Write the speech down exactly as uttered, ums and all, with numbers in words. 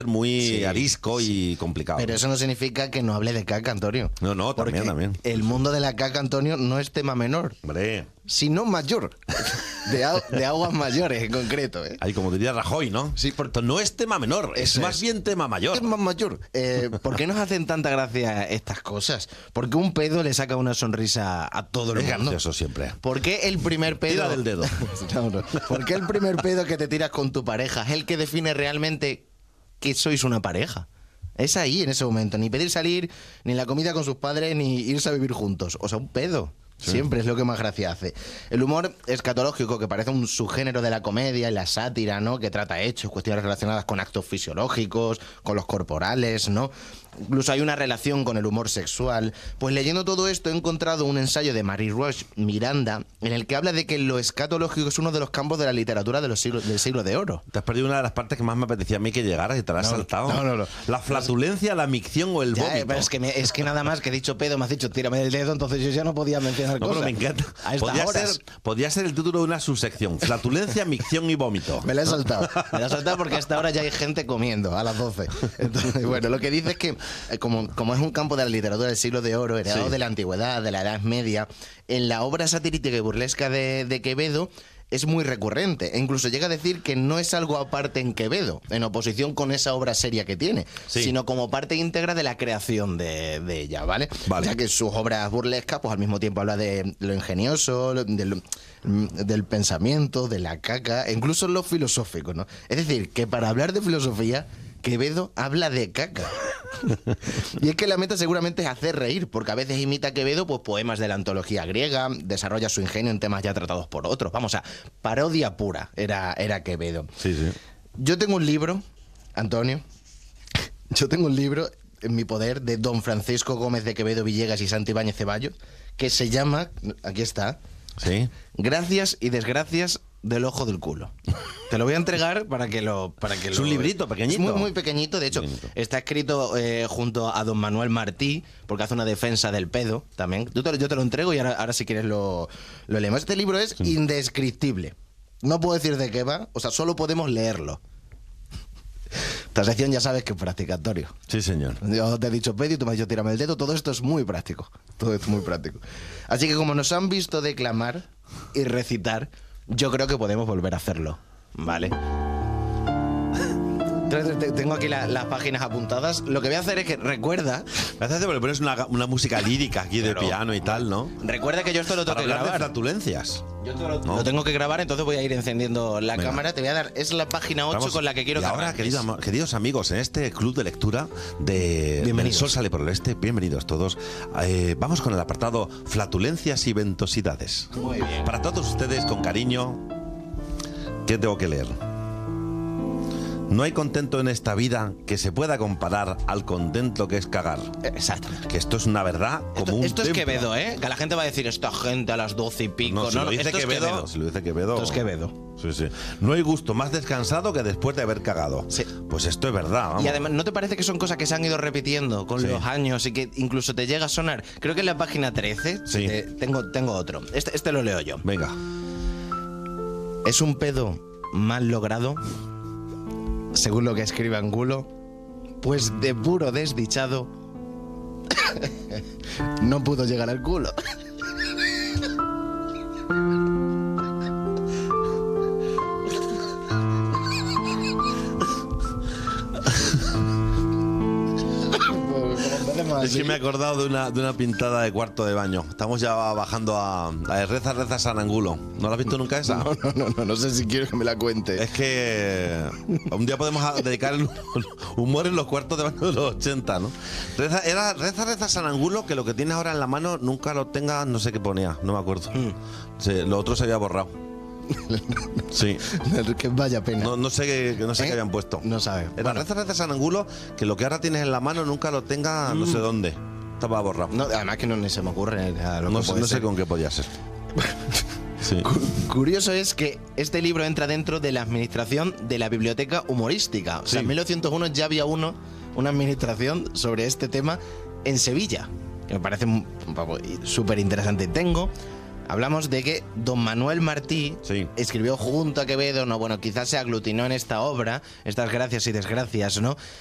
muy Sí, arisco sí. y complicado. Pero eso no significa que no hable de caca, Antonio. No, no, Porque también, también. el mundo de la caca, Antonio, no es tema menor, Hombre, sino mayor. De, au- de aguas mayores, en concreto, ¿eh? ahí como diría Rajoy, ¿no? Sí, por- Esto no es tema menor, es Eso más es. bien tema mayor. Es más mayor. Eh, ¿Por qué nos hacen tanta gracia estas cosas? ¿Por qué un pedo le saca una sonrisa a todo el Es mundo? gracioso siempre. ¿Por qué el primer pedo... Tira del dedo. No, no. ¿Por qué el primer pedo que te tiras con tu pareja es el que define realmente que sois una pareja? Es ahí, en ese momento. Ni pedir salir, ni la comida con sus padres, ni irse a vivir juntos. O sea, un pedo. Sí. Siempre es lo que más gracia hace. El humor escatológico, que parece un subgénero de la comedia y la sátira, ¿no? Que trata hechos, cuestiones relacionadas con actos fisiológicos, con los corporales, ¿no? Incluso hay una relación con el humor sexual. Pues leyendo todo esto he encontrado un ensayo de Marie-Roche Miranda en el que habla de que lo escatológico es uno de los campos de la literatura de los siglos, del siglo de oro. Te has perdido una de las partes que más me apetecía a mí que llegara y te la has No, saltado. no, no, no. La flatulencia, la micción o el Ya, vómito. pero es que, me- es que nada más que he dicho pedo, me has dicho tírame del dedo, entonces yo ya no podía mencionar No, cosas. pero me encanta. A estas Podría horas. ser, podría ser el título de una subsección. Flatulencia, micción y vómito. Me la he saltado. Me la he saltado porque hasta ahora ya hay gente comiendo a las doce. Entonces, bueno, lo que dice es que, eh, como, como es un campo de la literatura del siglo de oro, heredado Sí. de la antigüedad, de la Edad Media, en la obra satírica y burlesca de, de Quevedo es muy recurrente. E incluso llega a decir que no es algo aparte en Quevedo, en oposición con esa obra seria que tiene, Sí. sino como parte íntegra de la creación de, de ella, ¿vale? Vale. O sea que sus obras burlescas, pues al mismo tiempo habla de lo ingenioso, lo- del, del pensamiento, de la caca, e incluso lo filosófico, ¿no? Es decir, que para hablar de filosofía, Quevedo habla de caca. Y es que la meta seguramente es hacer reír, porque a veces imita a Quevedo pues, poemas de la antología griega, desarrolla su ingenio en temas ya tratados por otros. Vamos, a parodia pura era, era Quevedo. Sí, sí. Yo tengo un libro, Antonio, yo tengo un libro en mi poder de don Francisco Gómez de Quevedo Villegas y Santi Ibáñez Ceballos, que se llama, aquí está, Sí. Gracias y desgracias del ojo del culo. Te lo voy a entregar para que lo... Para que Es lo- un librito pequeñito. Es muy, muy pequeñito. De hecho, Pequeñito. está escrito eh, junto a don Manuel Martí, porque hace una defensa del pedo también. Yo te, lo- yo te lo entrego y ahora, ahora si quieres lo, lo leemos. Este libro es indescriptible. No puedo decir de qué va, o sea, solo podemos leerlo. Esta sección ya sabes que es practicatorio. Sí, señor. Yo te he dicho pedo y tú me has dicho tírame el dedo. Todo esto es muy práctico. Todo esto es muy práctico. Así que como nos han visto declamar y recitar, yo creo que podemos volver a hacerlo. ¿Vale? Entonces, te- tengo aquí la- las páginas apuntadas. Lo que voy a hacer es que recuerda, Gracias porque le pones una, una música lírica aquí de Claro. piano y tal, ¿no? recuerda que yo esto lo tengo Para que hablar de grabar. flatulencias. Yo esto lo, ¿no? lo tengo que grabar, entonces voy a ir encendiendo la Venga. cámara. Te voy a dar, es la página ocho Vamos, con la que quiero y que ahora, arranques. querido amo- queridos amigos, en este club de lectura de Bienvenidos. El Sol sale por el este, bienvenidos todos. Eh, vamos con el apartado Flatulencias y ventosidades. Muy bien. Para todos ustedes, con cariño, ¿qué tengo que leer? No hay contento en esta vida que se pueda comparar al contento que es cagar. Exacto. Que esto es una verdad como Esto, un esto es templo. Quevedo, ¿eh? Que la gente va a decir, esta gente a las doce y pico. No, si lo dice esto es Quevedo, si lo dice Quevedo. Esto es Quevedo. Sí, sí. No hay gusto más descansado que después de haber cagado. Sí. Pues esto es verdad, vamos. Y además, ¿no te parece que son cosas que se han ido repitiendo con Sí. los años y que incluso te llega a sonar? Creo que en la página trece Sí. eh, tengo, tengo otro. Este, este lo leo yo. Venga. Es un pedo mal logrado, según lo que escribe Angulo, pues de puro desdichado no pudo llegar al culo. Es que me he acordado de una, de una pintada de cuarto de baño. Estamos ya bajando a, a Reza, Reza San Angulo. ¿No la has visto nunca esa? No, no, no, no, no sé si quiero que me la cuente. Es que un día podemos a- dedicar el humor en los cuartos de baño de los ochenta, ¿no? Reza, era Reza, Reza San Angulo, que lo que tienes ahora en la mano nunca lo tengas, no sé qué ponía, no me acuerdo. Sí, lo otro se había borrado. Sí. Que vaya pena. No, no sé qué, no sé ¿Eh? qué habían puesto. No sabe. Era Reza, Reza San Angulo, que lo que ahora tienes en la mano nunca lo tenga no sé dónde. Estaba borrado. No, además que no ni se me ocurre a lo No, que sé- puede no sé ser. con qué podía ser. Sí. Curioso es que este libro entra dentro de la administración de la biblioteca humorística. O sea, Sí. en mil novecientos uno ya había uno, una administración sobre este tema en Sevilla, que me parece súper interesante. Tengo Hablamos de que don Manuel Martí Sí. escribió junto a Quevedo, no, bueno, quizás se aglutinó en esta obra, estas gracias y desgracias, ¿no?